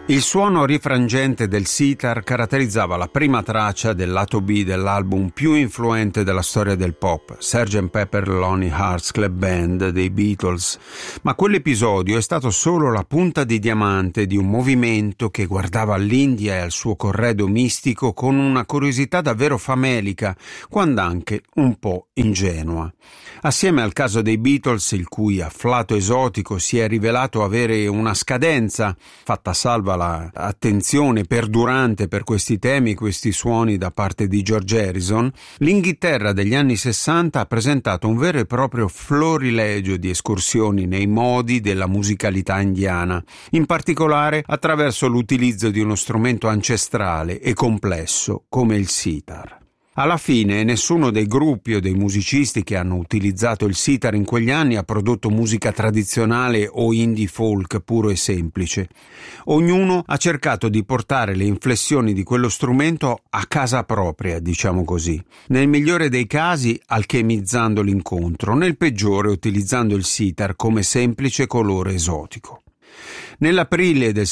Il suono rifrangente del sitar caratterizzava la prima traccia del lato B dell'album più influente della storia del pop, Sgt. Pepper Lonely Hearts Club Band dei Beatles, ma quell'episodio è stato solo la punta di diamante di un movimento che guardava all'India e al suo corredo mistico con una curiosità davvero famelica, quando anche un po' ingenua. Assieme al caso dei Beatles, il cui afflato esotico si è rivelato avere una scadenza, fatta salva l'attenzione perdurante per questi temi e questi suoni da parte di George Harrison, l'Inghilterra degli anni 60 ha presentato un vero e proprio florilegio di escursioni nei modi della musicalità indiana, in particolare attraverso l'utilizzo di uno strumento ancestrale e complesso come il sitar. Alla fine nessuno dei gruppi o dei musicisti che hanno utilizzato il sitar in quegli anni ha prodotto musica tradizionale o indie folk puro e semplice. Ognuno ha cercato di portare le inflessioni di quello strumento a casa propria, diciamo così. Nel migliore dei casi alchemizzando l'incontro, nel peggiore utilizzando il sitar come semplice colore esotico. Nell'aprile del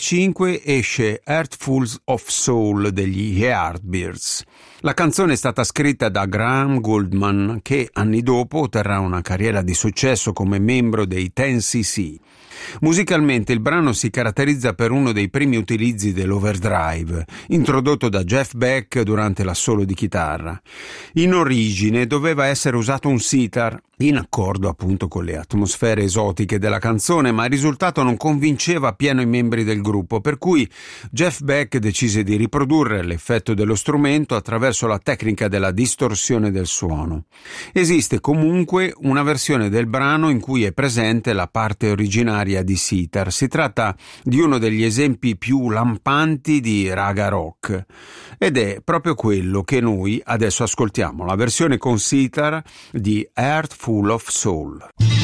65 esce Heartfuls of Soul degli Yardbirds. La canzone è stata scritta da Graham Gouldman, che anni dopo otterrà una carriera di successo come membro dei 10cc. Musicalmente il brano si caratterizza per uno dei primi utilizzi dell'overdrive, introdotto da Jeff Beck durante l'assolo di chitarra. In origine doveva essere usato un sitar, in accordo appunto con le atmosfere esotiche della canzone, ma il risultato non convinceva appieno i membri del gruppo, per cui Jeff Beck decise di riprodurre l'effetto dello strumento attraverso la tecnica della distorsione del suono. Esiste comunque una versione del brano in cui è presente la parte originaria di sitar. Si tratta di uno degli esempi più lampanti di raga rock ed è proprio quello che noi adesso ascoltiamo, la versione con sitar di Heartful of Soul.